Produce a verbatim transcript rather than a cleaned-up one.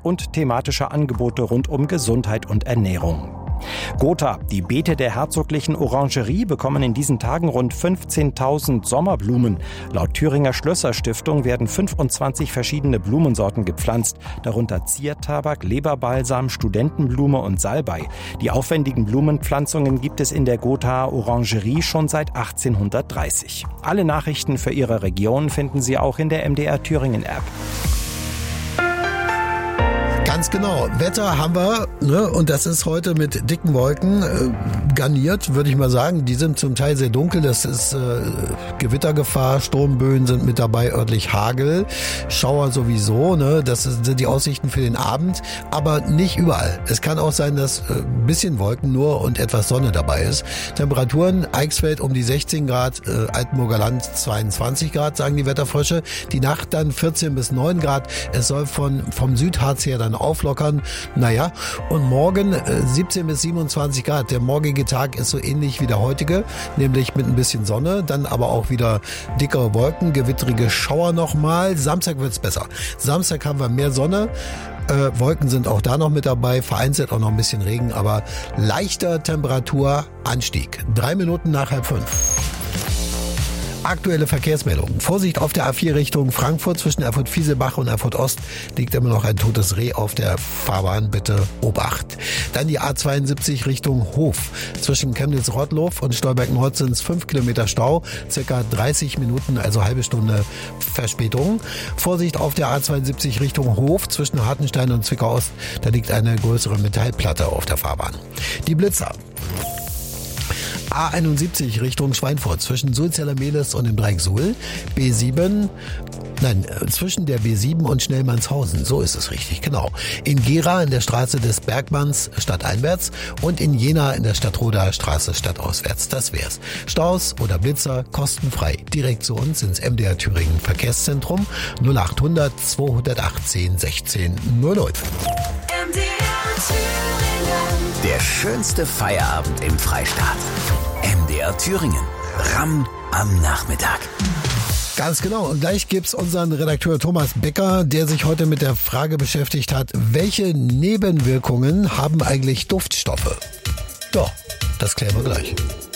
und thematische Angebote rund um Gesundheit und Ernährung. Gotha, die Beete der herzoglichen Orangerie bekommen in diesen Tagen rund fünfzehntausend Sommerblumen. Laut Thüringer Schlösser-Stiftung werden fünfundzwanzig verschiedene Blumensorten gepflanzt, darunter Ziertabak, Leberbalsam, Studentenblume und Salbei. Die aufwendigen Blumenpflanzungen gibt es in der Gothaer Orangerie schon seit achtzehnhundertdreißig. Alle Nachrichten für Ihre Region finden Sie auch in der M D R Thüringen App. Ganz genau. Wetter haben wir, ne? Und das ist heute mit dicken Wolken äh, garniert, würde ich mal sagen. Die sind zum Teil sehr dunkel. Das ist äh, Gewittergefahr, Sturmböen sind mit dabei, örtlich Hagel, Schauer sowieso. Ne? Das sind die Aussichten für den Abend, aber nicht überall. Es kann auch sein, dass ein äh, bisschen Wolken nur und etwas Sonne dabei ist. Temperaturen, Eichsfeld um die sechzehn Grad, äh, Altenburger Land zweiundzwanzig Grad, sagen die Wetterfrösche. Die Nacht dann vierzehn bis neun Grad. Es soll von vom Südharz her dann auflockern. Naja, und morgen äh, siebzehn bis siebenundzwanzig Grad. Der morgige Tag ist so ähnlich wie der heutige, nämlich mit ein bisschen Sonne, dann aber auch wieder dickere Wolken, gewitterige Schauer nochmal. Samstag wird's besser. Samstag haben wir mehr Sonne. Äh, Wolken sind auch da noch mit dabei, vereinzelt auch noch ein bisschen Regen, aber leichter Temperaturanstieg. Drei Minuten nach halb fünf. Aktuelle Verkehrsmeldungen. Vorsicht auf der A vier Richtung Frankfurt zwischen Erfurt-Fieselbach und Erfurt-Ost liegt immer noch ein totes Reh auf der Fahrbahn. Bitte Obacht. Dann die A zweiundsiebzig Richtung Hof. Zwischen Chemnitz-Rottlow und Stolberg-Nord sind es fünf Kilometer Stau. Circa dreißig Minuten, also halbe Stunde Verspätung. Vorsicht auf der A zweiundsiebzig Richtung Hof zwischen Hartenstein und Zwickau-Ost. Da liegt eine größere Metallplatte auf der Fahrbahn. Die Blitzer. A einundsiebzig Richtung Schweinfurt zwischen Sulzeller-Mehlis und dem Dreieck Suhl. B sieben, nein, zwischen der B sieben und Schnellmannshausen, so ist es richtig, genau. In Gera in der Straße des Bergmanns stadteinwärts und in Jena in der Stadtroder Straße stadtauswärts. Das wär's. Staus oder Blitzer kostenfrei. Direkt zu uns ins M D R Thüringen Verkehrszentrum null achthundert zweihundertachtzehn sechzehn null null. M D R Thüringen. Der schönste Feierabend im Freistaat. M D R Thüringen. Ramm am Nachmittag. Ganz genau. Und gleich gibt's unseren Redakteur Thomas Becker, der sich heute mit der Frage beschäftigt hat, welche Nebenwirkungen haben eigentlich Duftstoffe? Ja, das klären wir gleich.